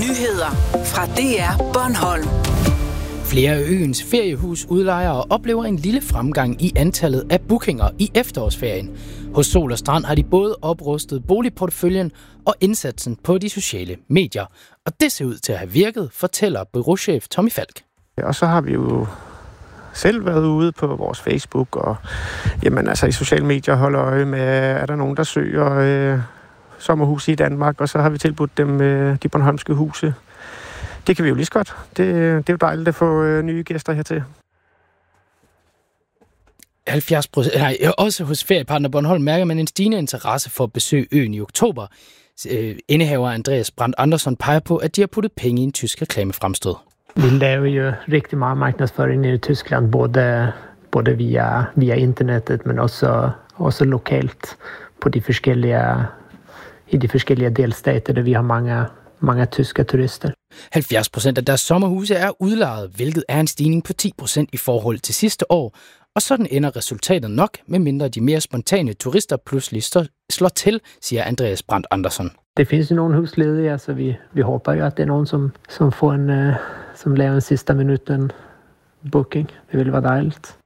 Nyheder fra DR Bornholm. Flere af øens feriehusudlejere oplever en lille fremgang i antallet af bookinger i efterårsferien. Hos Sol og Strand har de både oprustet boligporteføljen og indsatsen på de sociale medier. Og det ser ud til at have virket, fortæller bureauchef Tommy Falk. Og så har vi jo selv været ude på vores Facebook og i sociale medier holder øje med, er der nogen, der søger sommerhuse i Danmark, og så har vi tilbudt dem de bornholmske huse. Det kan vi jo lige så godt. Det er jo dejligt at få nye gæster hertil. 70%, også hos Feriepartner Bornholm mærker man en stigende interesse for at besøge øen i oktober. Indehaver Andreas Brandt Andersson peger på, at de har puttet penge i en tysk reklamefremstød. Vi laver jo rigtig meget marknadsføring i Tyskland, både via internettet, men også lokalt på de forskellige delstater, der vi har mange tyske turister. 70% af deres sommerhuse er udlejet, hvilket er en stigning på 10% i forhold til sidste år. Og sådan ender resultatet nok, medmindre de mere spontane turister pludselig slår til, siger Andreas Brandt Andersson. Det finns ju nogle husledige, så vi håber jo, at det er nogen, som får som laver en sidste minuten booking. Det vil være dejligt.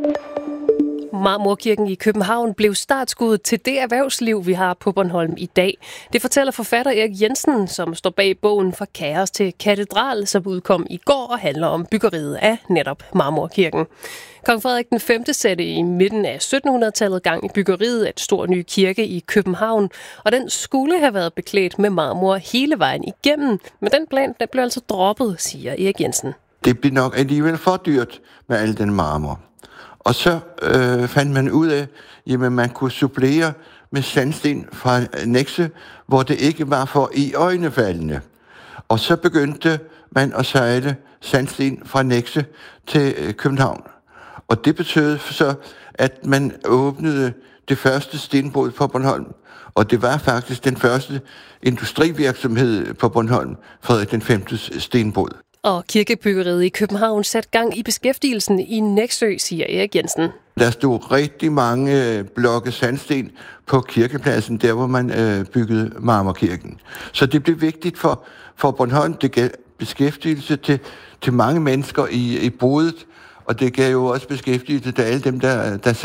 Marmorkirken i København blev startskuddet til det erhvervsliv, vi har på Bornholm i dag. Det fortæller forfatter Erik Jensen, som står bag bogen Fra kaos til katedral, som udkom i går og handler om byggeriet af netop Marmorkirken. Kong Frederik den 5. satte i midten af 1700-tallet gang i byggeriet af et stort ny kirke i København, og den skulle have været beklædt med marmor hele vejen igennem, men den plan blev altså droppet, siger Erik Jensen. Det blev nok alligevel for dyrt med al den marmor. Og så fandt man ud af, at man kunne supplere med sandsten fra Nexø, hvor det ikke var for iøjnefaldende. Og så begyndte man at sejle sandsten fra Nexø til København. Og det betød så, at man åbnede det første stenbrud på Bornholm. Og det var faktisk den første industrivirksomhed på Bornholm, Frederik den 5. stenbrud. Og kirkebyggeriet i København satte gang i beskæftigelsen i Nexø, siger Erik Jensen. Der stod rigtig mange blokke sandsten på kirkepladsen, der hvor man byggede Marmorkirken. Så det blev vigtigt for Bornholm. Det gav beskæftigelse til mange mennesker i brudet, og det gav jo også beskæftigelse til alle dem, der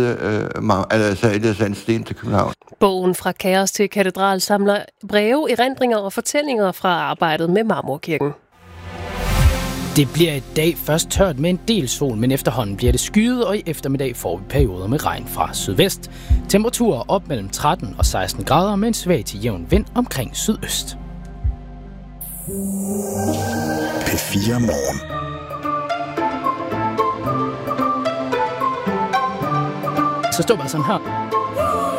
sejlede sandsten til København. Bogen Fra kaos til katedral samler breve, erindringer og fortællinger fra arbejdet med Marmorkirken. Det bliver i dag først tørt med en del sol, men efterhånden bliver det skyet, og i eftermiddag får vi perioder med regn fra sydvest. Temperaturer op mellem 13 og 16 grader med en svag til jævn vind omkring sydøst. P4 Morgen. Så står bare sådan her.